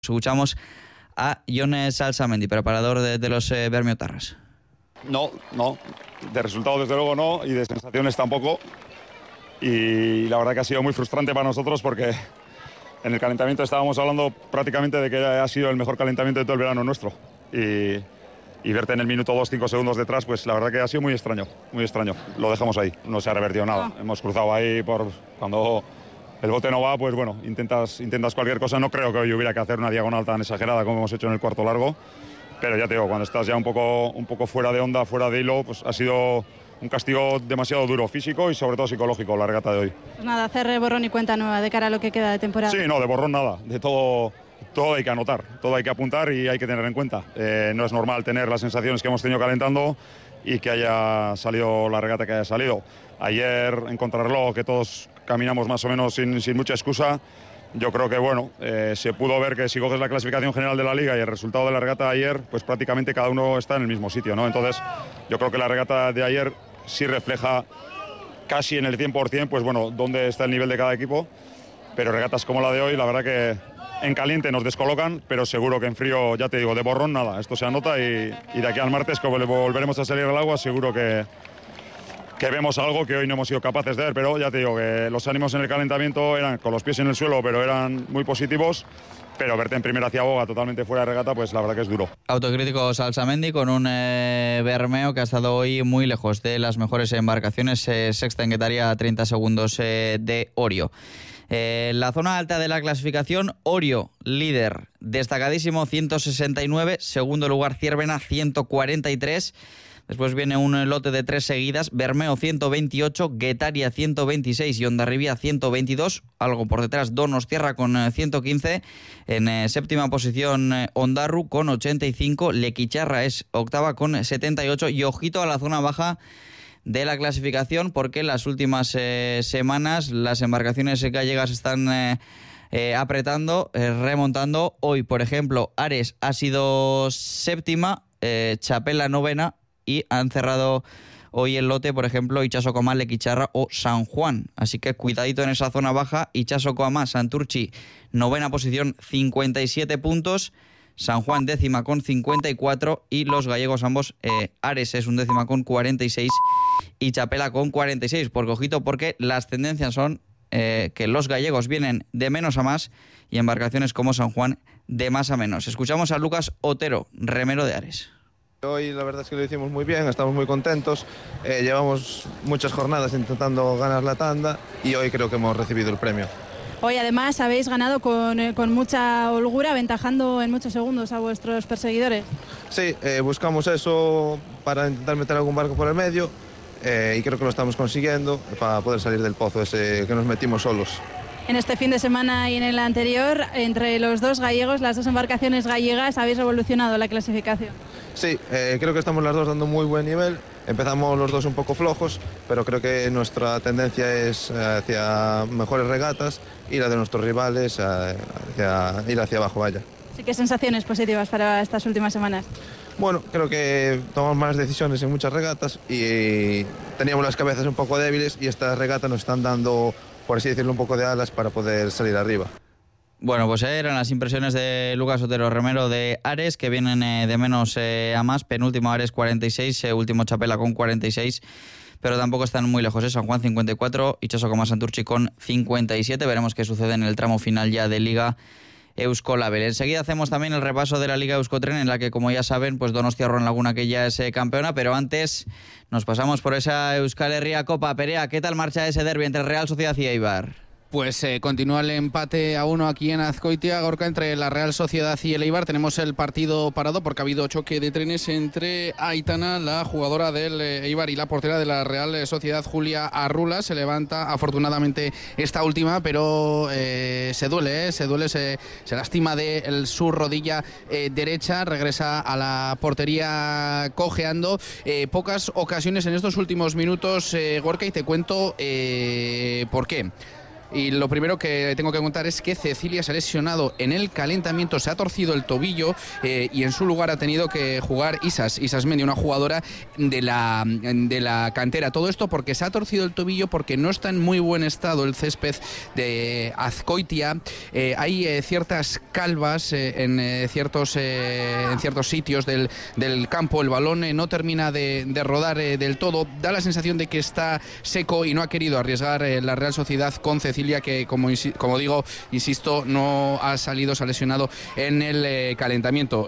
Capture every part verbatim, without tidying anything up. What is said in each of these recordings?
Escuchamos a Jon Salsamendi, preparador de, de los eh, bermiotarras. No, no, de resultados desde luego no y de sensaciones tampoco. Y la verdad que ha sido muy frustrante para nosotros porque en el calentamiento estábamos hablando prácticamente de que ha sido el mejor calentamiento de todo el verano nuestro. Y, y verte en el minuto dos, cinco segundos detrás, pues la verdad que ha sido muy extraño, muy extraño. Lo dejamos ahí, no se ha revertido nada. Ah. Hemos cruzado ahí por cuando el bote no va, pues bueno, intentas, intentas cualquier cosa. No creo que hoy hubiera que hacer una diagonal tan exagerada como hemos hecho en el cuarto largo. Pero ya te digo, cuando estás ya un poco, un poco fuera de onda, fuera de hilo, pues ha sido un castigo demasiado duro, físico y sobre todo psicológico, la regata de hoy. Pues nada, hacer borrón y cuenta nueva de cara a lo que queda de temporada. Sí, no, de borrón nada, de todo, todo hay que anotar, todo hay que apuntar y hay que tener en cuenta. Eh, no es normal tener las sensaciones que hemos tenido calentando y que haya salido la regata que haya salido. Ayer en contrarreloj, que todos caminamos más o menos sin, sin mucha excusa, yo creo que bueno, eh, se pudo ver que si coges la clasificación general de la Liga y el resultado de la regata de ayer, pues prácticamente cada uno está en el mismo sitio, ¿no? Entonces, yo creo que la regata de ayer sí refleja casi en el cien por ciento, pues bueno, dónde está el nivel de cada equipo, pero regatas como la de hoy, la verdad que en caliente nos descolocan, pero seguro que en frío, ya te digo, de borrón nada, esto se anota y, y de aquí al martes, como volveremos a salir al agua, seguro que... que vemos algo que hoy no hemos sido capaces de ver, pero ya te digo que los ánimos en el calentamiento eran con los pies en el suelo, pero eran muy positivos, pero verte en primera ciaboga totalmente fuera de regata, pues la verdad que es duro. Autocrítico Salsamendi con un eh, Bermeo que ha estado hoy muy lejos de las mejores embarcaciones, eh, sexta en Guetaria a treinta segundos eh, de Orio. Eh, la zona alta de la clasificación, Orio, líder, destacadísimo, ciento sesenta y nueve, segundo lugar Ciervena, ciento cuarenta y tres. Después viene un lote de tres seguidas, Bermeo ciento veintiocho, Guetaria ciento veintiséis y Hondarribia ciento veintidós, algo por detrás Donostiarra con ciento quince, en eh, séptima posición eh, Ondarru con ochenta y cinco, Lequicharra es octava con setenta y ocho y ojito a la zona baja de la clasificación porque en las últimas eh, semanas las embarcaciones gallegas están eh, eh, apretando, eh, remontando. Hoy, por ejemplo, Ares ha sido séptima, eh, Chapela novena, y han cerrado hoy el lote, por ejemplo, Itxaso Coamá, Lequicharra o San Juan. Así que cuidadito en esa zona baja. Itxaso Coamá, Santurchi, novena posición, cincuenta y siete puntos. San Juan, décima con cincuenta y cuatro. Y los gallegos ambos, eh, Ares es un décima con cuarenta y seis y Chapela con cuarenta y seis. Porque, ojito, porque las tendencias son eh, que los gallegos vienen de menos a más y embarcaciones como San Juan de más a menos. Escuchamos a Lucas Otero, remero de Ares. Hoy la verdad es que lo hicimos muy bien, estamos muy contentos, eh, llevamos muchas jornadas intentando ganar la tanda y hoy creo que hemos recibido el premio. Hoy además habéis ganado con, eh, con mucha holgura, aventajando en muchos segundos a vuestros perseguidores. Sí, eh, buscamos eso para intentar meter algún barco por el medio eh, y creo que lo estamos consiguiendo para poder salir del pozo ese que nos metimos solos. En este fin de semana y en el anterior, entre los dos gallegos, las dos embarcaciones gallegas, habéis revolucionado la clasificación. Sí, eh, creo que estamos las dos dando muy buen nivel. Empezamos los dos un poco flojos, pero creo que nuestra tendencia es hacia mejores regatas y la de nuestros rivales hacia ir hacia abajo, vaya. Sí, ¿qué sensaciones positivas para estas últimas semanas? Bueno, creo que tomamos malas decisiones en muchas regatas y teníamos las cabezas un poco débiles y estas regatas nos están dando, por así decirlo, un poco de alas para poder salir arriba. Bueno, pues eran las impresiones de Lucas Otero, remero de Ares, que vienen eh, de menos eh, a más. Penúltimo Ares cuarenta y seis, eh, último Chapela con cuarenta y seis, pero tampoco están muy lejos. ¿eh? San Juan cincuenta y cuatro, Itxaso Coamá, Santurchi con cincuenta y siete. Veremos qué sucede en el tramo final ya de Liga Euskolabel. Enseguida hacemos también el repaso de la Liga Euskotren, en la que, como ya saben, pues Donostia Ron Laguna, que ya es eh, campeona, pero antes nos pasamos por esa Euskal Herria Copa. Perea, ¿qué tal marcha ese derbi entre Real Sociedad y Eibar? Pues eh, continúa el empate a uno aquí en Azkoitia, Gorka, entre la Real Sociedad y el Eibar. Tenemos el partido parado porque ha habido choque de trenes entre Aitana, la jugadora del eh, Eibar, y la portera de la Real Sociedad, Julia Arrula. Se levanta afortunadamente esta última, pero eh, se duele, eh, se duele, se, se lastima de el, su rodilla eh, derecha. Regresa a la portería cojeando. Eh, pocas ocasiones en estos últimos minutos, eh, Gorka, y te cuento eh, por qué. y lo primero que tengo que contar es que Cecilia se ha lesionado en el calentamiento, se ha torcido el tobillo eh, y en su lugar ha tenido que jugar Isas, Isas Mendy, una jugadora de la, de la cantera. Todo esto porque se ha torcido el tobillo, porque no está en muy buen estado el césped de Azkoitia. Eh, hay eh, ciertas calvas eh, en, eh, ciertos, eh, en ciertos sitios del, del campo. El balón eh, no termina de, de rodar eh, del todo. Da la sensación de que está seco y no ha querido arriesgar eh, la Real Sociedad con Cecilia, que como, como digo, insisto, no ha salido, se ha lesionado en el eh, calentamiento.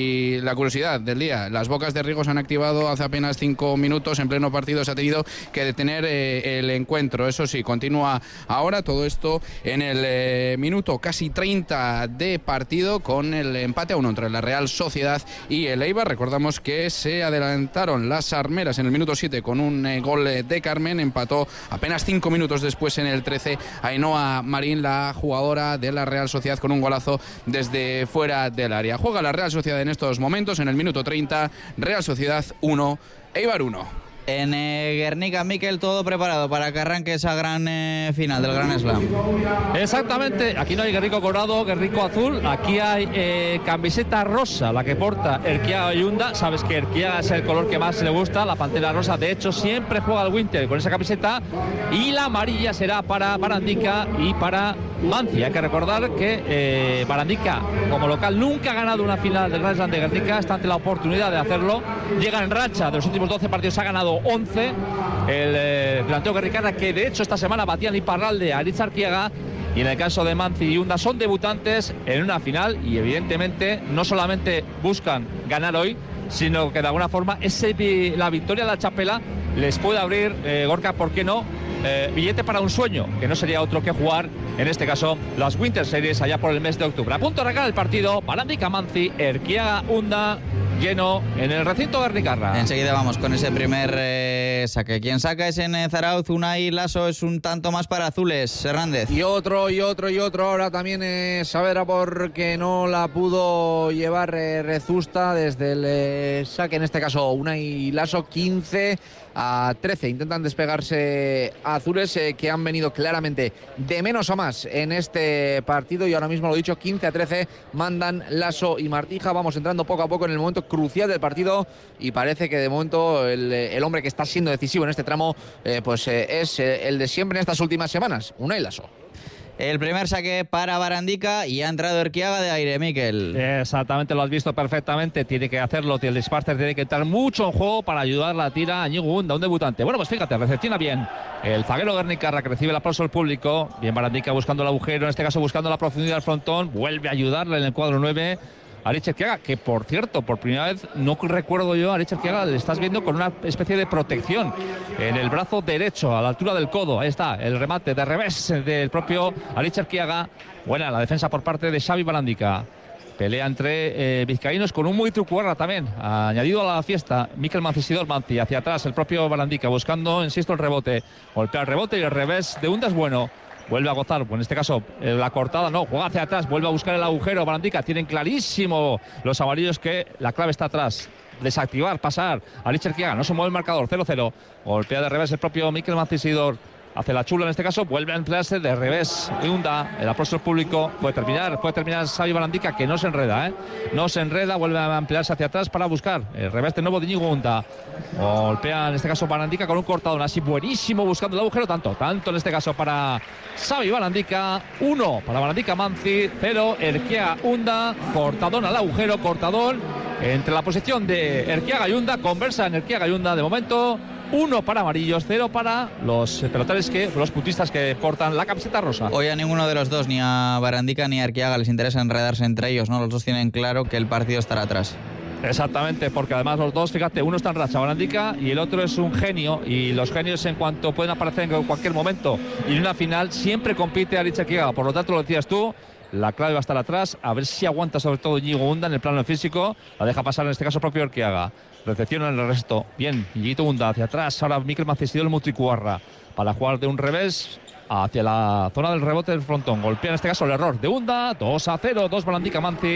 Y la curiosidad del día, las bocas de Riego se han activado hace apenas cinco minutos, en pleno partido se ha tenido que detener eh, el encuentro. Eso sí, continúa ahora todo esto en el eh, minuto casi treinta de partido, con el empate a uno entre la Real Sociedad y el Eibar. Recordamos que se adelantaron las armeras en el minuto siete con un eh, gol de Carmen, empató apenas cinco minutos después en el trece Ainhoa Marín, la jugadora de la Real Sociedad, con un golazo desde fuera del área. Juega la Real Sociedad en estos momentos en el minuto treinta, Real Sociedad uno, Eibar uno. En eh, Guernica, Miquel, todo preparado para que arranque esa gran eh, final del Gran Slam. Exactamente, aquí no hay Guerrico Colorado, Guerrico Azul, aquí hay eh, camiseta rosa, la que porta Erquiaga Yunda. Sabes que Erquiaga es el color que más le gusta, la pantera rosa, de hecho siempre juega al Winter con esa camiseta, y la amarilla será para Barandica y para Manzi. Hay que recordar que eh, Barandica, como local, nunca ha ganado una final del Gran Slam de Guernica, está ante la oportunidad de hacerlo, llega en racha, de los últimos doce partidos ha ganado once, el eh, delantero guerricana, que de hecho esta semana batían Iparralde a Aritz Arquiaga. Y en el caso de Manzi y Yunda son debutantes en una final, y evidentemente no solamente buscan ganar hoy, sino que de alguna forma ese, la victoria de la Chapela les puede abrir, eh, Gorka, ¿por qué no?, eh, billete para un sueño, que no sería otro que jugar, en este caso, las Winter Series allá por el mes de octubre. A punto de arrancar el partido, Barandica Manzi, Erquiaga Yunda, lleno en el recinto Guerricarra. Enseguida vamos con ese primer eh, saque. Quien saca es en eh, Zarauz, Unai Lasso, es un tanto más para azules, Hernández. Y otro, y otro, y otro. Ahora también eh, Saavedra, porque no la pudo llevar eh, Rezusta desde el eh, saque, en este caso Unai Lasso. Quince a trece intentan despegarse azules, eh, que han venido claramente de menos a más en este partido, y ahora mismo, lo dicho, quince a trece mandan Lasso y Martija. Vamos entrando poco a poco en el momento crucial del partido, y parece que de momento el, el hombre que está siendo decisivo en este tramo eh, pues eh, es eh, el de siempre en estas últimas semanas, Unai Lasso. El primer saque para Barandica, y ha entrado Erquiaga de aire, Miquel. Exactamente, lo has visto perfectamente. Tiene que hacerlo, el Sparter tiene que entrar mucho en juego para ayudar la tira a Ñigo Unda, un debutante. Bueno, pues fíjate, recepciona bien el zaguero Guernicarra, que recibe el aplauso del público. Bien Barandica buscando el agujero, en este caso buscando la profundidad del frontón. Vuelve a ayudarle en el cuadro nueve. Aritz Erquiaga, que por cierto, por primera vez, no recuerdo yo, a Aritz Erquiaga le estás viendo con una especie de protección en el brazo derecho, a la altura del codo. Ahí está, el remate de revés del propio Aritz Erquiaga. Buena la defensa por parte de Xavi Barandica. Pelea entre eh, vizcaínos con un muy trucuarra también, añadido a la fiesta, Miquel Mancisidor Manzi, hacia atrás el propio Barandica, buscando, insisto, el rebote. Golpea el rebote y el revés de Unda es bueno. Vuelve a gozar, en este caso eh, la cortada no, juega hacia atrás, vuelve a buscar el agujero Barandica. Tienen clarísimo los amarillos que la clave está atrás. Desactivar, pasar, Aritz Erquiaga, no se mueve el marcador, cero cero. Golpea de revés el propio Miquel Mancisidor. Hace la chula en este caso, vuelve a emplearse de revés Yunda, el aplauso del público. Puede terminar, puede terminar Xavi Barandica, que no se enreda, ¿eh? No se enreda, vuelve a emplearse hacia atrás para buscar el revés de nuevo de Ñigo Unda. Golpea en este caso Barandica con un cortadón así buenísimo, buscando el agujero, tanto, tanto en este caso para Xavi Barandica. Uno para Barandica Manzi, cero Erquiaga Unda, cortadón al agujero, cortadón entre la posición de Erquiaga y Unda, conversa en Erquiaga y Unda de momento. Uno para amarillos, cero para los pelotares, que los putistas que portan la camiseta rosa. Hoy a ninguno de los dos, ni a Barandica ni a Erquiaga, les interesa enredarse entre ellos, ¿no? Los dos tienen claro que el partido estará atrás. Exactamente, porque además los dos, fíjate, uno está en racha, Barandica, y el otro es un genio, y los genios en cuanto pueden aparecer en cualquier momento, y en una final siempre compite Aritz Erquiaga. Por lo tanto, lo decías tú, la clave va a estar atrás, a ver si aguanta sobre todo Ñigo Unda en el plano físico, la deja pasar en este caso propio Erquiaga. Recepciona en el resto, bien, Ñiguito Unda hacia atrás, ahora Miquel Mancisidor el Mutricuarra para jugar de un revés hacia la zona del rebote del frontón. Golpea en este caso el error de Unda, dos a cero, dos Barandica Manzi,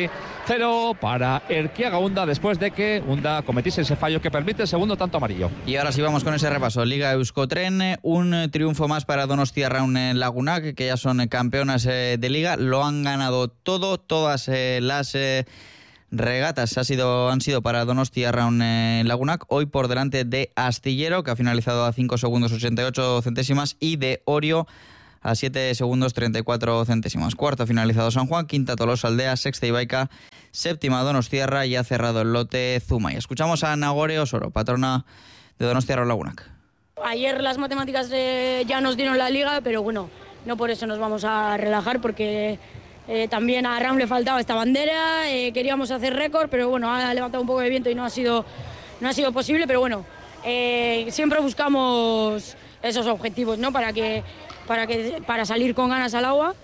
cero para Erquiaga Unda, después de que Unda cometiese ese fallo que permite el segundo tanto amarillo. Y ahora sí vamos con ese repaso. Liga Euskotren, un triunfo más para Donostiarraun Lagunak, que ya son campeonas de Liga. Lo han ganado todo, todas las regatas ha sido, han sido para Donostiarraun Lagunak. Hoy por delante de Astillero, que ha finalizado a cinco segundos ochenta y ocho centésimas, y de Orio a siete segundos treinta y cuatro centésimas. Cuarto finalizado San Juan, quinta Tolosaldea, sexta Ibaica, séptima Donostiarra y ha cerrado el lote Zumay. Escuchamos a Nagore Osoro, patrona de Donostiarraun Lagunak. Ayer las matemáticas eh, ya nos dieron la liga, pero bueno, no por eso nos vamos a relajar, porque eh, también a Ram le faltaba esta bandera, eh, queríamos hacer récord, pero bueno, ha levantado un poco de viento y no ha sido, no ha sido posible, pero bueno, eh, siempre buscamos esos objetivos, ¿no? Para que, para que, para salir con ganas al agua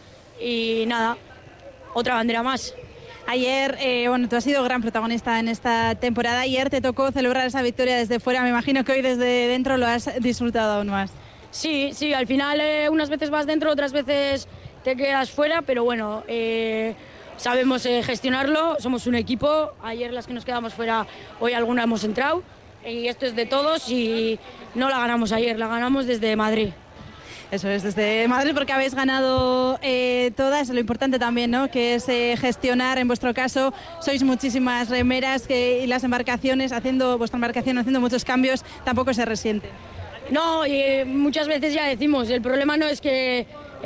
y nada, otra bandera más. Ayer, eh, bueno, tú has sido gran protagonista en esta temporada. Ayer te tocó celebrar esa victoria desde fuera. Me imagino que hoy desde dentro lo has disfrutado aún más. Sí, sí, al final eh, unas veces vas dentro, otras veces te quedas fuera, pero bueno, eh, sabemos eh, gestionarlo, somos un equipo. Ayer las que nos quedamos fuera, hoy alguna hemos entrado, y esto es de todos y no la ganamos ayer, la ganamos desde Madrid. Eso es, desde Madrid, porque habéis ganado eh, todas. Lo importante también, ¿no?, que es eh, gestionar. En vuestro caso, sois muchísimas remeras que, y las embarcaciones, haciendo vuestra embarcación haciendo muchos cambios, tampoco se resiente. No, y eh, muchas veces ya decimos, el problema no es que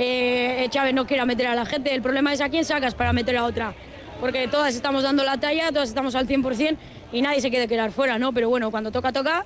eh, Chávez no quiera meter a la gente, el problema es a quién sacas para meter a otra. Porque todas estamos dando la talla, todas estamos al cien por ciento y nadie se quiere quedar fuera, ¿no? Pero bueno, cuando toca, toca.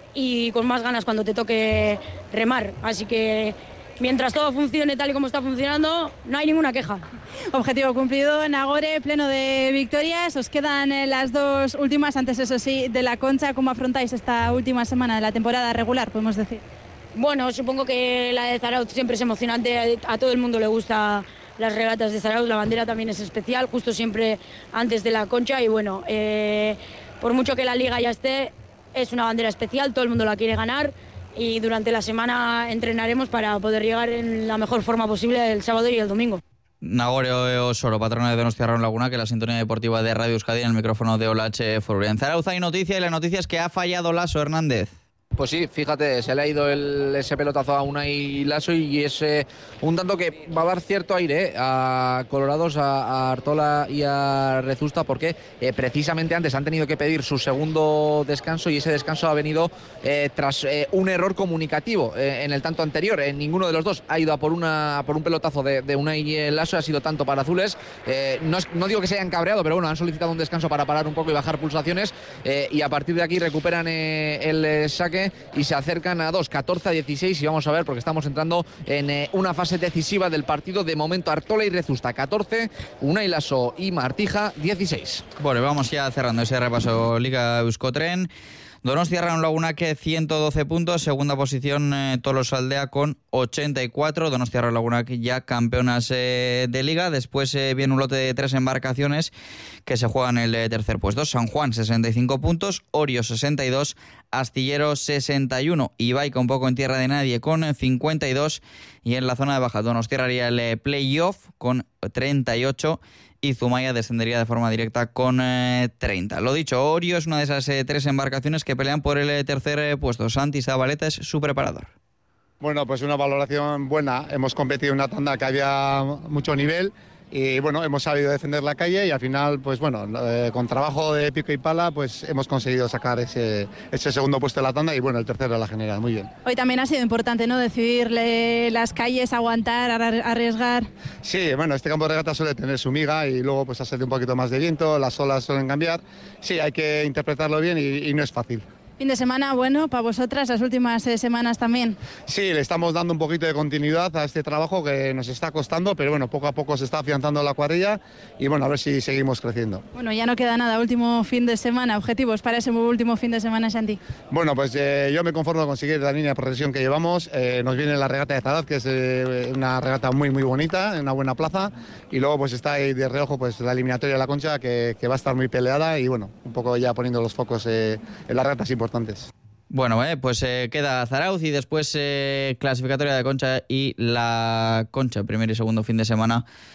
Y con más ganas cuando te toque remar. Así que mientras todo funcione tal y como está funcionando, no hay ninguna queja. Objetivo cumplido, Nagore, pleno de victorias. Os quedan eh, las dos últimas, antes eso sí, de la Concha. ¿Cómo afrontáis esta última semana de la temporada regular, podemos decir? Bueno, supongo que la de Zarauz siempre es emocionante. A todo el mundo le gusta las regatas de Zarauz. La bandera también es especial, justo siempre antes de la Concha. Y bueno, eh, por mucho que la liga ya esté, es una bandera especial, todo el mundo la quiere ganar y durante la semana entrenaremos para poder llegar en la mejor forma posible el sábado y el domingo. Nagore Osoro, patrona de Donostiarraun Lagunak, que la sintonía deportiva de Radio Euskadi, en el micrófono de Olache Furria. En Zarauz hay noticia y la noticia es que ha fallado Laso Hernández. Pues sí, fíjate, se le ha ido el, ese pelotazo a Unai Laso y es eh, un tanto que va a dar cierto aire eh, a Colorados, a, a Artola y a Rezusta, porque eh, precisamente antes han tenido que pedir su segundo descanso y ese descanso ha venido eh, tras eh, un error comunicativo eh, en el tanto anterior. En ninguno de los dos ha ido a por, una, por un pelotazo de, de Unai Laso, ha sido tanto para azules. Eh, no, es, no digo que se hayan cabreado, pero bueno, han solicitado un descanso para parar un poco y bajar pulsaciones eh, y a partir de aquí recuperan eh, el eh, saque y se acercan a dos, catorce a dieciséis, y vamos a ver porque estamos entrando en eh, una fase decisiva del partido. De momento Artola y Rezusta catorce, Unai Laso y Martija dieciséis. Bueno, vamos ya cerrando ese repaso Liga Euskotren. Donostiarraun Lagunak ciento doce puntos, segunda posición eh, Tolosaldea con ochenta y cuatro, Donostiarraun Lagunak ya campeonas eh, de Liga. Después eh, viene un lote de tres embarcaciones que se juegan el eh, tercer puesto. San Juan sesenta y cinco puntos, Orio sesenta y dos, Astillero sesenta y uno, Ibaica un poco en tierra de nadie con cincuenta y dos, y en la zona de baja Donostiarra haría el eh, playoff con treinta y ocho y Zumaya descendería de forma directa con eh, treinta. Lo dicho, Orio es una de esas eh, tres embarcaciones que pelean por el eh, tercer eh, puesto. Santi Zabaleta es su preparador. Bueno, pues una valoración buena. Hemos competido en una tanda que había mucho nivel y bueno, hemos sabido defender la calle y al final, pues bueno, eh, con trabajo de pico y pala, pues hemos conseguido sacar ese, ese segundo puesto de la tanda y bueno, el tercero de la general. Muy bien. Hoy también ha sido importante, ¿no?, decidirle las calles, aguantar, arriesgar. Sí, bueno, este campo de regata suele tener su miga y luego pues hace un poquito más de viento, las olas suelen cambiar. Sí, hay que interpretarlo bien y, y no es fácil. Fin de semana, bueno, para vosotras, las últimas eh, semanas también. Sí, le estamos dando un poquito de continuidad a este trabajo que nos está costando, pero bueno, poco a poco se está afianzando la cuadrilla y bueno, a ver si seguimos creciendo. Bueno, ya no queda nada, último fin de semana, objetivos para ese último fin de semana, Santi. Bueno, pues eh, yo me conformo con seguir la línea de progresión que llevamos. Eh, nos viene la regata de Zarauz, que es eh, una regata muy muy bonita, en una buena plaza, y luego pues está ahí de reojo pues la eliminatoria de la Concha, que, que va a estar muy peleada y bueno, un poco ya poniendo los focos eh, en las regatas importantes. Bueno, eh, pues eh, queda Zarauz y después eh, clasificatoria de Concha y la Concha, primer y segundo fin de semana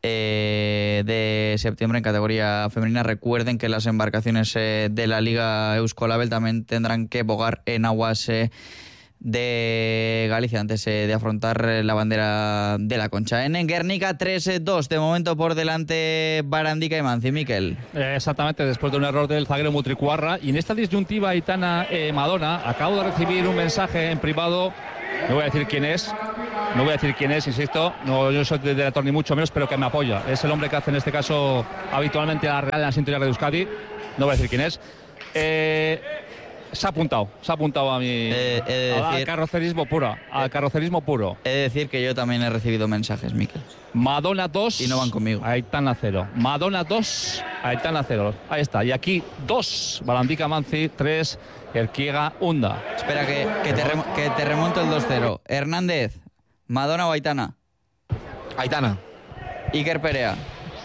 eh, de septiembre en categoría femenina. Recuerden que las embarcaciones eh, de la Liga Euskolabel también tendrán que bogar en aguas eh, de Galicia antes eh, de afrontar la bandera de la Concha. En Guernica tres dos, de momento por delante Barandica y Manzi. Miquel. Eh, exactamente, después de un error del zaguero Mutricuarra. Y en esta disyuntiva, Aitana eh, Madona, acabo de recibir un mensaje en privado, no voy a decir quién es, no voy a decir quién es, insisto, no, yo no soy director ni mucho menos, pero que me apoya. Es el hombre que hace en este caso habitualmente la Real en la sintonía de Euskadi, no voy a decir quién es. Eh... Se ha apuntado, se ha apuntado a mi eh, decir, al carrocerismo puro, al carrocerismo puro. He de decir que yo también he recibido mensajes, Miquel. Madonna dos. Y no van conmigo. Aitana cero. Madonna dos, Aitana cero. Ahí está. Y aquí dos, Barandica Manzi, tres, Erquiega Unda. Espera, que, que, te, rem, que te remonto el dos cero. Hernández, Madonna o Aitana. Aitana. Iker Perea.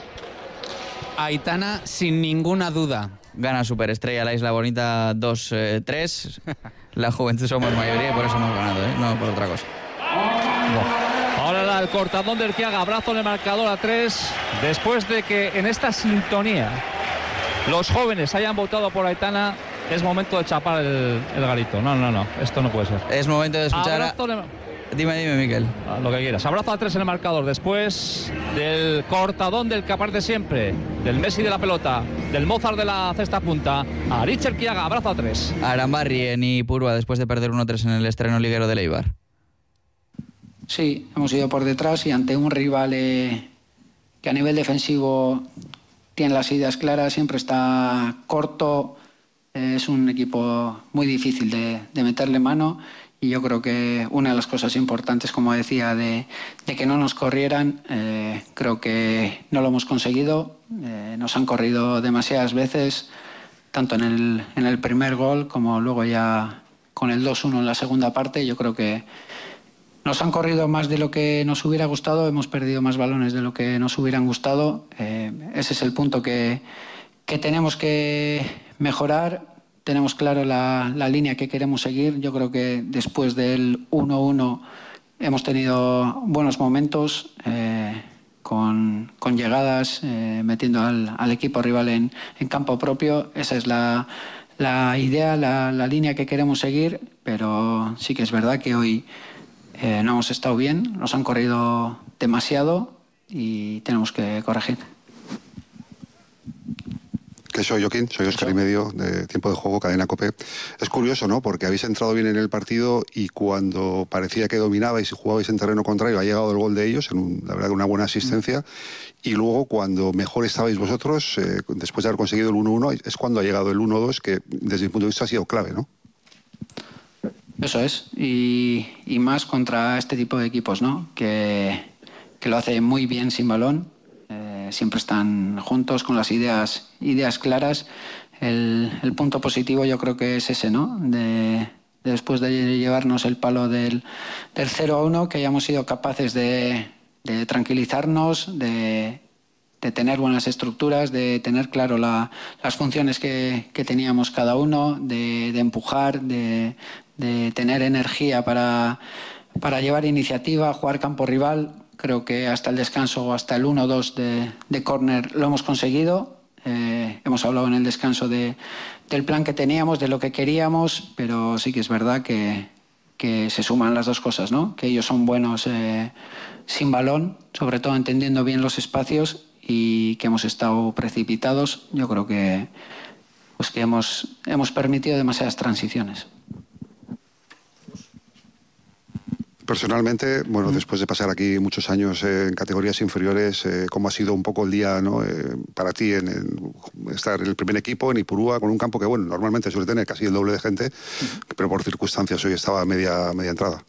Aitana sin ninguna duda. Gana Superestrella la Isla Bonita dos tres. La Juventud somos mayoría y por eso hemos ganado, ¿eh? No por otra cosa. No. Ahora el cortadón del que haga abrazo en el marcador a tres. Después de que en esta sintonía los jóvenes hayan votado por Aitana, es momento de chapar el, el garito. No, no, no. Esto no puede ser. Es momento de escuchar a... Dime, dime, Miquel. Lo que quieras. Abrazo a tres en el marcador. Después del cortadón del que aparte siempre, del Messi de la pelota, del Mozart de la cesta punta, a Richard Kiaga. Abrazo a tres. Arambarri en Ipurua después de perder uno tres en el estreno liguero de Eibar. Sí, hemos ido por detrás y ante un rival eh, que a nivel defensivo tiene las ideas claras, siempre está corto. Eh, es un equipo muy difícil de, de meterle mano. Y yo creo que una de las cosas importantes, como decía, de, de que no nos corrieran, eh, creo que no lo hemos conseguido. Eh, nos han corrido demasiadas veces, tanto en el, en el primer gol como luego ya con el dos uno en la segunda parte. Yo creo que nos han corrido más de lo que nos hubiera gustado, hemos perdido más balones de lo que nos hubieran gustado. Eh, ese es el punto que, que tenemos que mejorar. Tenemos claro la, la línea que queremos seguir. Yo creo que después del uno uno hemos tenido buenos momentos eh, con, con llegadas, eh, metiendo al, al equipo rival en, en campo propio. Esa es la, la idea, la, la línea que queremos seguir, pero sí que es verdad que hoy eh, no hemos estado bien, nos han corrido demasiado y tenemos que corregir. Que soy Joaquín, soy Óscar y medio, de Tiempo de Juego, Cadena COPE. Es curioso, ¿no? Porque habéis entrado bien en el partido y cuando parecía que dominabais y jugabais en terreno contrario, ha llegado el gol de ellos, en un, la verdad, una buena asistencia. Y luego, cuando mejor estabais vosotros, eh, después de haber conseguido el uno uno, es cuando ha llegado el uno dos, que desde mi punto de vista ha sido clave, ¿no? Eso es. Y, y más contra este tipo de equipos, ¿no? Que, que lo hace muy bien sin balón. Siempre están juntos con las ideas, ideas claras. El, el punto positivo yo creo que es ese, ¿no? De, de después de llevarnos el palo del, del cero a uno, que hayamos sido capaces de, de tranquilizarnos, de, de tener buenas estructuras, de tener claro la, las funciones que, que teníamos cada uno, de, de empujar, de, de tener energía para, para llevar iniciativa, jugar campo rival. Creo que hasta el descanso o hasta el uno dos de, de córner lo hemos conseguido. Eh, hemos hablado en el descanso de, del plan que teníamos, de lo que queríamos, pero sí que es verdad que, que se suman las dos cosas, ¿no? Que ellos son buenos eh, sin balón, sobre todo entendiendo bien los espacios, y que hemos estado precipitados. Yo creo que, pues que hemos, hemos permitido demasiadas transiciones. Personalmente, bueno, después de pasar aquí muchos años eh, en categorías inferiores, eh, ¿cómo ha sido un poco el día, ¿no? eh, para ti en, en estar en el primer equipo, en Ipurúa, con un campo que, bueno, normalmente suele tener casi el doble de gente, uh-huh. pero por circunstancias hoy estaba a media, media entrada?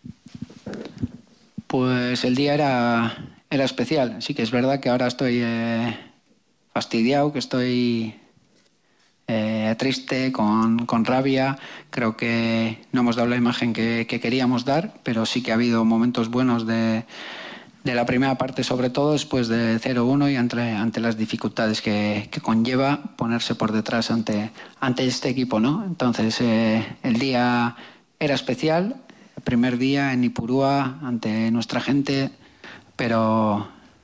Pues el día era, era especial. Sí que es verdad que ahora estoy eh, fastidiado, que estoy... Eh, triste, con, con rabia. Creo que no hemos dado la imagen que, que queríamos dar, pero sí que ha habido momentos buenos de, de la primera parte, sobre todo después de cero uno y ante, ante las dificultades que, que conlleva ponerse por detrás ante, ante este equipo, ¿no? Entonces eh, el día era especial, el primer día en Ipurúa ante nuestra gente, pero,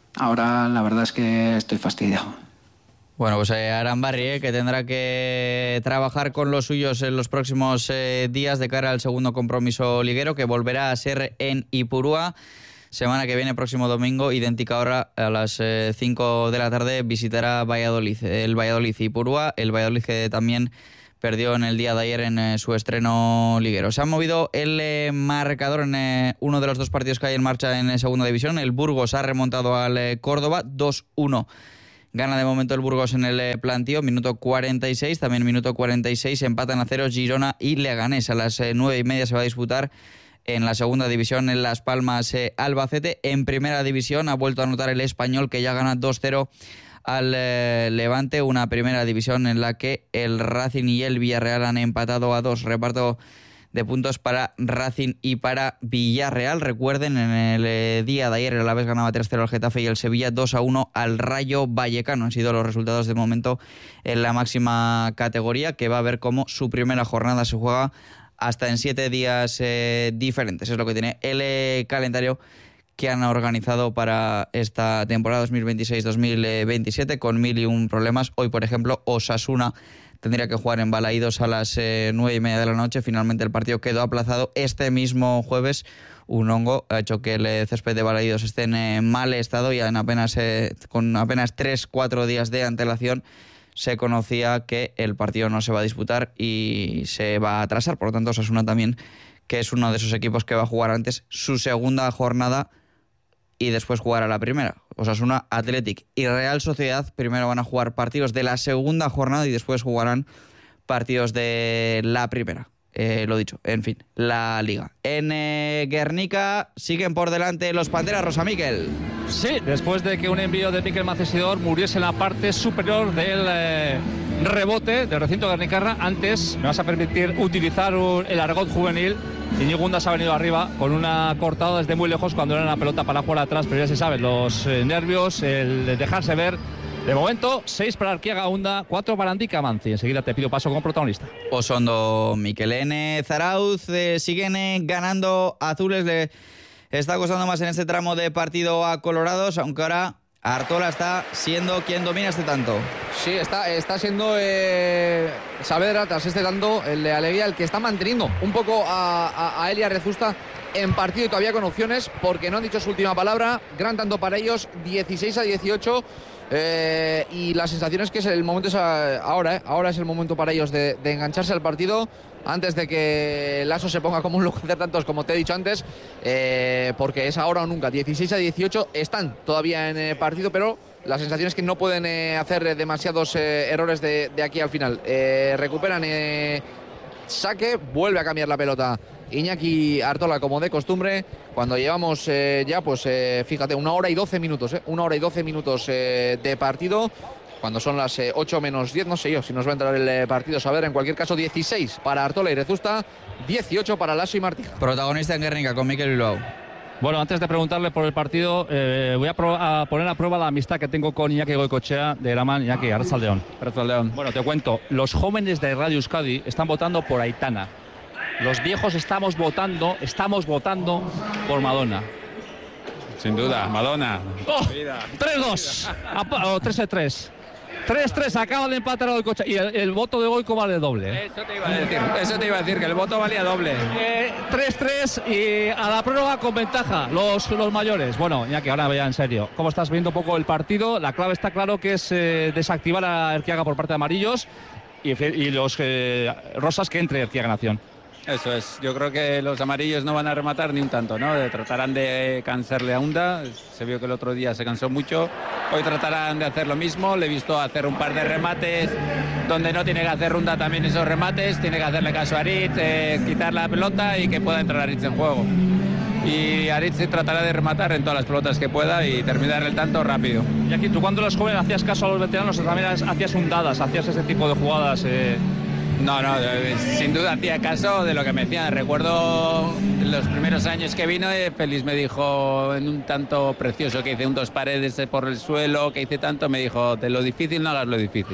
Ahora la verdad es que estoy fastidiado. Bueno, pues eh, Arambarri, eh, que tendrá que trabajar con los suyos en los próximos eh, días de cara al segundo compromiso liguero, que volverá a ser en Ipurúa. Semana que viene, próximo domingo, idéntica hora, a las eh, cinco de la tarde, visitará Valladolid. El Valladolid y Ipurúa, el Valladolid que también perdió en el día de ayer en eh, su estreno liguero. Se ha movido el eh, marcador en eh, uno de los dos partidos que hay en marcha en eh, segunda división. El Burgos ha remontado al eh, Córdoba dos uno. Gana de momento el Burgos en el eh, plantío, minuto cuarenta y seis, también minuto cuarenta y seis, empatan a cero Girona y Leganés. A las eh, nueve y media se va a disputar en la segunda división en Las Palmas eh, Albacete. En primera división ha vuelto a anotar el Español, que ya gana dos cero al eh, Levante, una primera división en la que el Racing y el Villarreal han empatado a dos. Reparto de puntos para Racing y para Villarreal. Recuerden, en el eh, día de ayer el Alavés ganaba tres cero al Getafe y el Sevilla dos a uno al Rayo Vallecano. Han sido los resultados de momento en la máxima categoría, que va a ver cómo su primera jornada se juega hasta en siete días eh, diferentes. Es lo que tiene el eh, calendario que han organizado para esta temporada dos mil veintiséis dos mil veintisiete, con mil y un problemas. Hoy, por ejemplo, Osasuna tendría que jugar en Balaídos a las eh, nueve y media de la noche. Finalmente el partido quedó aplazado este mismo jueves. Un hongo ha hecho que el césped de Balaídos esté en eh, mal estado, y en apenas, eh, con apenas tres cuatro días de antelación se conocía que el partido no se va a disputar y se va a atrasar. Por lo tanto, Osasuna también, que es uno de esos equipos que va a jugar antes su segunda jornada y después jugar a la primera. Osasuna, Athletic y Real Sociedad primero van a jugar partidos de la segunda jornada y después jugarán partidos de la primera. Eh, lo dicho, en fin, la Liga. En eh, Guernica siguen por delante los Panteras, Rosa Miquel. Sí, después de que un envío de Miquel Macesidor muriese en la parte superior del eh, rebote del recinto guernicarra. Antes, me vas a permitir utilizar un, el argot juvenil. Iñigo Undas ha venido arriba con una cortada desde muy lejos cuando era una pelota para jugar atrás, pero ya se sabe, los eh, nervios, el dejarse ver. De momento, seis para Arquiaga Unda, cuatro para Andica Manzi. Enseguida te pido paso con protagonista. Osondo, Miquel N. Zarauz, eh, siguen eh, ganando azules. Le está costando más en este tramo de partido a Colorados, aunque ahora Artola está siendo quien domina este tanto. Sí, está, está siendo eh, Saavedra, tras este tanto, el de Alegría, el que está manteniendo un poco a, a, a Elia Rezusta en partido, y todavía con opciones, porque no han dicho su última palabra. Gran tanto para ellos, dieciséis a dieciocho. Eh, y la sensación es que es el momento es ahora, eh, ahora es el momento para ellos de, de engancharse al partido antes de que Lasso se ponga como un lujo de tantos, como te he dicho antes, eh, porque es ahora o nunca. Dieciséis a dieciocho, están todavía en eh, partido, pero la sensación es que no pueden eh, hacer demasiados eh, errores de, de aquí al final. Eh, recuperan eh, saque, vuelve a cambiar la pelota Iñaki Artola, como de costumbre, cuando llevamos eh, ya, pues eh, fíjate, una hora y doce minutos, eh, una hora y doce minutos eh, de partido, cuando son las eh, ocho menos diez, no sé yo si nos va a entrar el eh, partido, saber. En cualquier caso, dieciséis para Artola y Rezusta, dieciocho para Lasso y Martija. Protagonista en Guernica con Miquel Bilbao. Bueno, antes de preguntarle por el partido, eh, voy a, a poner a prueba la amistad que tengo con Iñaki Goicoechea de Eraman. Iñaki, Arratsaldeon. Arratsaldeon. Bueno, te cuento, los jóvenes de Radio Euskadi están votando por Aitana. Los viejos estamos votando, estamos votando por Madonna. Sin duda, Madonna. Oh, tres dos, o tres tres. tres tres, acaba de empatar el coche. Y el, el voto de Goico vale doble. ¿eh? Eso te iba a decir, eso te iba a decir, que el voto valía doble. Eh, tres tres y a la prórroga con ventaja, los, los mayores. Bueno, ya que ahora vaya en serio. ¿Cómo estás viendo un poco el partido? La clave está claro que es eh, desactivar a Erquiaga por parte de amarillos y, y los eh, rosas que entre Erquiaga Nación. Eso es, yo creo que los amarillos no van a rematar ni un tanto, ¿no? Tratarán de cansarle a Unda, se vio que el otro día se cansó mucho, hoy tratarán de hacer lo mismo, le he visto hacer un par de remates donde no tiene que hacer Unda también esos remates, tiene que hacerle caso a Aritz, eh, quitar la pelota y que pueda entrar Aritz en juego. Y Aritz tratará de rematar en todas las pelotas que pueda y terminar el tanto rápido. Y aquí tú cuando eras joven hacías caso a los veteranos o también hacías undadas, hacías ese tipo de jugadas... Eh... No, no, sin duda hacía caso de lo que me decían. Recuerdo los primeros años que vino, Félix me dijo en un tanto precioso que hice un dos paredes por el suelo, que hice tanto, me dijo, de lo difícil no hagas lo difícil.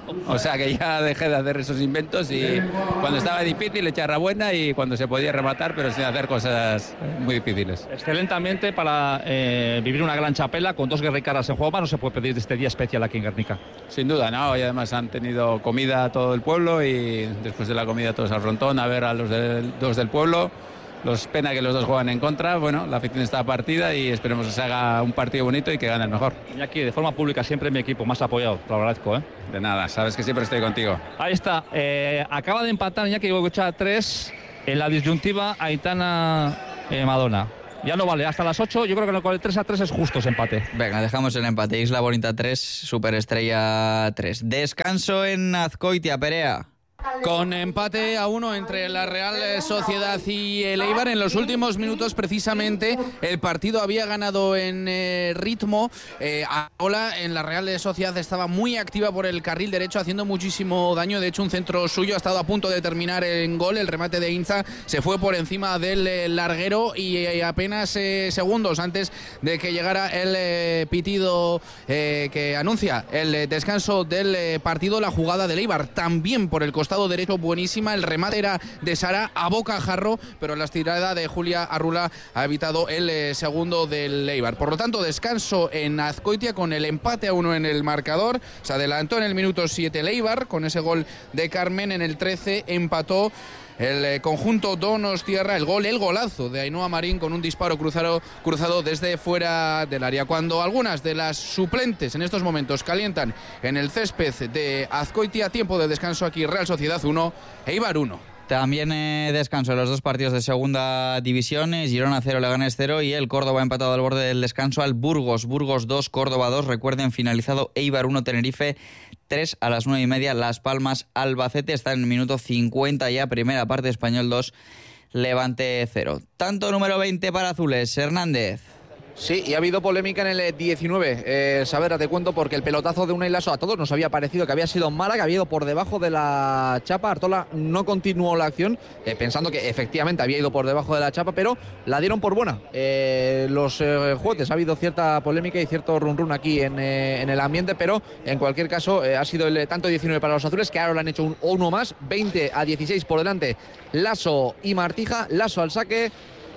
O sea que ya dejé de hacer esos inventos y cuando estaba difícil echar la buena y cuando se podía rematar, pero sin hacer cosas muy difíciles. Excelente ambiente para eh, vivir una gran chapela con dos guerricaras en juego. No se puede pedir este día especial aquí en Guernica. Sin duda, ¿no? Y además han tenido comida todo el pueblo y después de la comida todos al frontón a ver a los del, dos del pueblo. Los pena que los dos juegan en contra. Bueno, la afición está partida y esperemos que se haga un partido bonito y que gane el mejor. Y aquí, de forma pública, siempre mi equipo más apoyado. Te lo agradezco, ¿eh? De nada, sabes que siempre estoy contigo. Ahí está. Eh, acaba de empatar Iñaki Goicoechea tres en la disyuntiva Aitana eh, Madona. Ya no vale, hasta las ocho. Yo creo que con el tres a tres es justo ese empate. Venga, dejamos el empate. Isla Bonita tres, Superestrella tres. Descanso en Azcoitia, Perea. Con empate a uno entre la Real Sociedad y el Eibar. En los últimos minutos, precisamente, el partido había ganado en eh, ritmo. Eh, Ola en la Real Sociedad estaba muy activa por el carril derecho, haciendo muchísimo daño. De hecho, un centro suyo ha estado a punto de terminar en gol. El remate de Inza se fue por encima del eh, larguero y eh, apenas eh, segundos antes de que llegara el eh, pitido eh, que anuncia el eh, descanso del eh, partido, la jugada del Eibar también por el costado derecho, buenísima. El remate era de Sara a bocajarro, pero la estirada de Julia Arrula ha evitado el eh, segundo del Eibar. Por lo tanto, descanso en Azcoitia con el empate a uno en el marcador. Se adelantó en el minuto siete el Eibar con ese gol de Carmen. En el trece empató el eh, conjunto donostiarra, el gol, el golazo de Ainhoa Marín con un disparo cruzado, cruzado desde fuera del área. Cuando algunas de las suplentes en estos momentos calientan en el césped de Azcoitia, tiempo de descanso aquí, Real Sociedad uno, Eibar uno. También eh, descanso en los dos partidos de segunda división. Girona cero, Leganés cero y el Córdoba empatado al borde del descanso al Burgos. Burgos dos, Córdoba dos. Recuerden, finalizado Eibar uno, Tenerife tres a las nueve y media. Las Palmas, Albacete. Está en el minuto cincuenta ya. Primera parte, Español dos, Levante cero. Tanto número veinte para Azules. Hernández. Sí, y ha habido polémica en el diecinueve. Eh, Saavedra, te cuento, porque el pelotazo de Unai Laso a todos nos había parecido que había sido mala, que había ido por debajo de la chapa. Artola no continuó la acción, eh, pensando que efectivamente había ido por debajo de la chapa, pero la dieron por buena. Eh, los eh, jueces, ha habido cierta polémica y cierto run run aquí en, eh, en el ambiente, pero en cualquier caso eh, ha sido el tanto diecinueve para los azules, que ahora le han hecho un, uno más, veinte a dieciséis por delante Laso y Martija. Laso al saque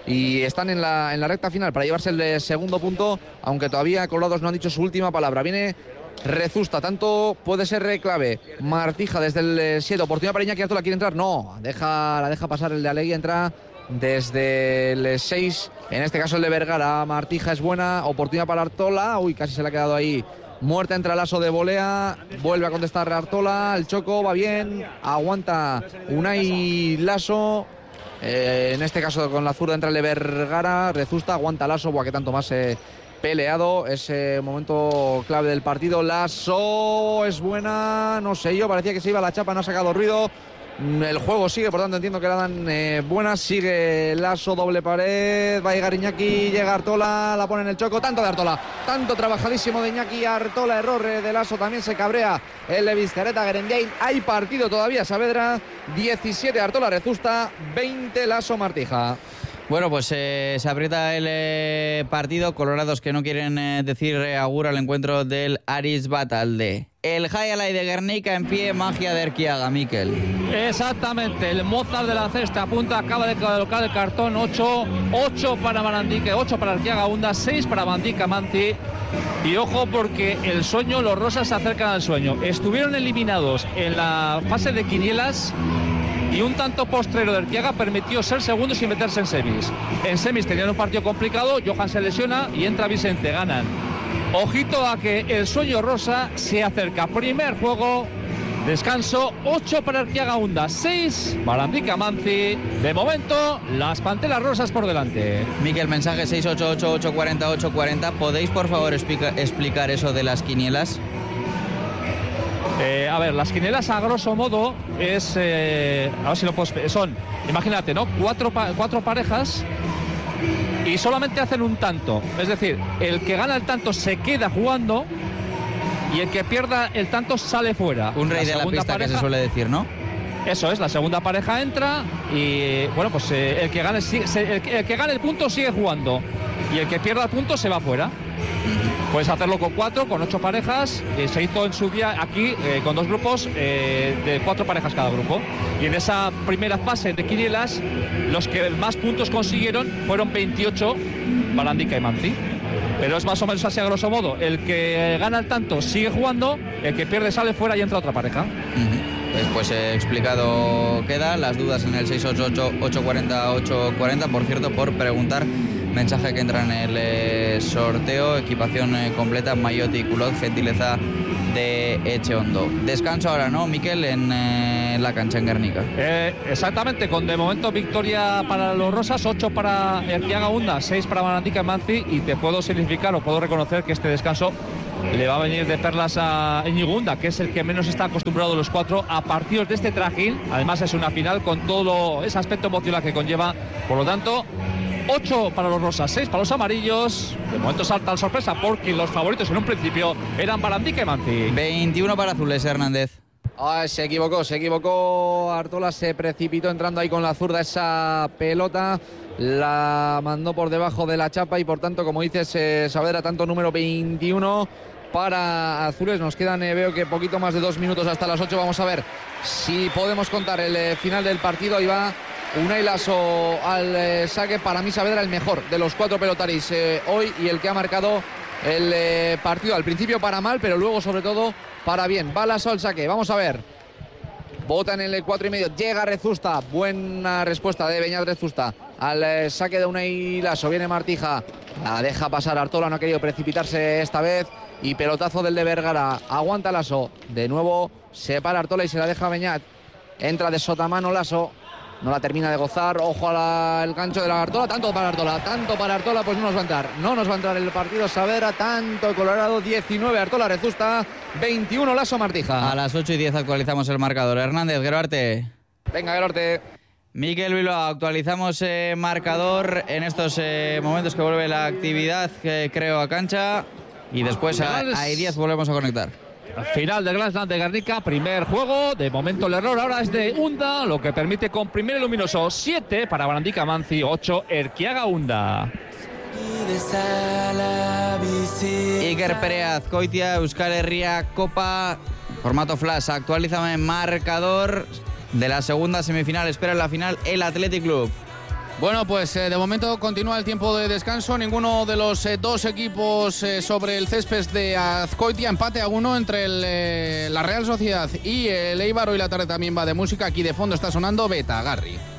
y están en la, en la recta final para llevarse el segundo punto, aunque todavía Colorados no han dicho su última palabra. Viene Rezusta, tanto puede ser clave. Martija desde el siete, oportunidad para Iñaki Artola, ¿quiere entrar? No, deja, la deja pasar el de Alegui, entra desde el seis, en este caso el de Vergara. Martija es buena, oportunidad para Artola, uy, casi se le ha quedado ahí muerta, entra Laso de volea, vuelve a contestar Artola, el choco va bien, aguanta Unai Laso. Eh, en este caso con la zurda entra el de Vergara, Rezusta, aguanta Laso, buah, que tanto más eh, peleado, ese momento clave del partido. Laso es buena, no sé yo, parecía que se iba a la chapa, no ha sacado ruido. El juego sigue, por tanto entiendo que la dan eh, buena. Sigue Laso, doble pared, va a llegar Iñaki, llega Artola, la pone en el choco, tanto de Artola, tanto trabajadísimo de Iñaki Artola, error de Laso, también se cabrea el de Vizcarreta Gerendiain. Hay partido todavía, Saavedra, diecisiete Artola Rezusta, veinte Laso Martija. Bueno, pues eh, se aprieta el eh, partido. Colorados que no quieren eh, decir eh, augura al encuentro del Aris Batalde. El highlight de Guernica en pie, magia de Erquiaga, Miquel. Exactamente, el Mozart de la cesta punta acaba de colocar el cartón. ocho, ocho para Manandique, ocho para Erquiaga Unda, seis para Mandica Manzi. Y ojo, porque el sueño, los rosas se acercan al sueño. Estuvieron eliminados en la fase de quinielas y un tanto postrero de Erquiaga permitió ser segundos y meterse en semis. En semis tenían un partido complicado, Johan se lesiona y entra Vicente, ganan. Ojito a que el sueño rosa se acerca. Primer juego, descanso, ocho para Erquiaga Unda, seis para Mandica Manzi. De momento, las Panteras Rosas por delante. Miquel, mensaje seis ocho ocho, ocho cuatro cero, ocho cuatro cero. ¿Podéis, por favor, explica, explicar eso de las quinielas? Eh, a ver, las quinielas a grosso modo es, eh, a ver si lo puedo, son, imagínate, ¿no? Cuatro, cuatro parejas y solamente hacen un tanto. Es decir, el que gana el tanto se queda jugando y el que pierda el tanto sale fuera. Un rey de la pista, pareja, que se suele decir, ¿no? Eso es, la segunda pareja entra y, bueno, pues eh, el, que gane, el, el que gane el punto sigue jugando y el que pierda el punto se va fuera. Puedes hacerlo con cuatro, con ocho parejas. Eh, se hizo en su día aquí eh, con dos grupos eh, de cuatro parejas cada grupo. Y en esa primera fase de quinielas, los que más puntos consiguieron fueron veintiocho, Barandica y Manzi. Pero es más o menos así a grosso modo. El que gana el tanto sigue jugando, el que pierde sale fuera y entra otra pareja. Uh-huh. Pues, pues eh, explicado queda. Las dudas en el seis ocho ocho, ocho cuatro cero, ocho cuatro cero. Por cierto, por preguntar, mensaje que entra en el eh, sorteo. Equipación eh, completa, maillot y culot, gentileza de Echeondo. Descanso ahora, ¿no, Miquel? En eh, la cancha en Guernica. Eh, exactamente, con de momento victoria para los rosas, ocho para Erquiaga Unda, seis para Barandica y Manzi. Y te puedo significar o puedo reconocer que este descanso le va a venir de perlas a Íñigo Unda, que es el que menos está acostumbrado de los cuatro a partidos de este trajín. Además es una final con todo ese aspecto emocional que conlleva. Por lo tanto, ocho para los rosas, seis para los amarillos. De momento salta la sorpresa porque los favoritos en un principio eran Barandica y Manzi. veintiuno para azules, Hernández. Ah, se equivocó, se equivocó Artola, se precipitó entrando ahí con la zurda esa pelota, la mandó por debajo de la chapa y por tanto, como dices, eh, Saavedra, tanto número veintiuno para azules. Nos quedan, eh, veo que poquito más de dos minutos hasta las ocho. Vamos a ver si podemos contar el eh, final del partido. Ahí va Unai Laso al eh, saque. Para mí Saavedra el mejor de los cuatro pelotaris eh, hoy y el que ha marcado el eh, partido. Al principio para mal, pero luego sobre todo para bien. Va Laso al saque, vamos a ver. Bota en el cuatro y medio, llega Rezusta. Buena respuesta de Beñat Rezusta al eh, saque de Unai Laso. Viene Martija, la deja pasar Artola, no ha querido precipitarse esta vez. Y pelotazo del de Vergara, aguanta Laso. De nuevo se para Artola y se la deja Beñat. Entra de sotamano Laso, no la termina de gozar. Ojo al gancho de la Artola, tanto para Artola, tanto para Artola, pues no nos va a entrar. No nos va a entrar el partido Saavedra, tanto Colorado, diecinueve Artola Rezusta, veintiuno Laso Martija. A las ocho y diez actualizamos el marcador. Hernández, Geroarte. Venga, Geroarte. Miquel Bilbao, actualizamos eh, marcador en estos eh, momentos que vuelve la actividad, que creo, a cancha. Y después a, a I diez volvemos a conectar. Final del Grand Slam de Guernica, primer juego. De momento el error ahora es de Unda, lo que permite comprimir el luminoso. siete para Barandica Manzi, ocho Erquiaga Unda. Iker Perea, Azkoitia, Euskal Herria, Copa, formato flash. Actualízame marcador de la segunda semifinal. Espera en la final el Athletic Club. Bueno, pues eh, de momento continúa el tiempo de descanso. Ninguno de los eh, dos equipos eh, sobre el césped de Azkoitia. Empate a uno entre el, eh, la Real Sociedad y el Eibar. Hoy la tarde también va de música. Aquí de fondo está sonando Beta Garri.